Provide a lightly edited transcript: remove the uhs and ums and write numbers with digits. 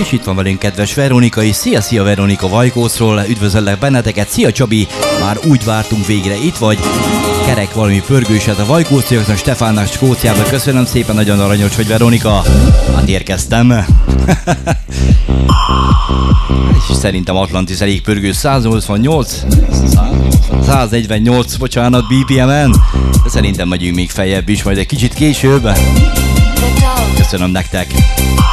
És itt van velünk kedves Veronika is. Szia Veronika Vajkószról, üdvözöllek benneteket. Szia Csabi, már úgy vártunk végre, itt vagy. Kerek valami pörgőset a Vajkósztiaknak, Stefánnak Skóciában. Köszönöm szépen, nagyon aranyos vagy Veronika. Hát érkeztem. És szerintem Atlantis elég pörgő, 188, 148, bocsánat, BPM-en. De szerintem megyünk még feljebb is, majd egy kicsit később. Köszönöm nektek.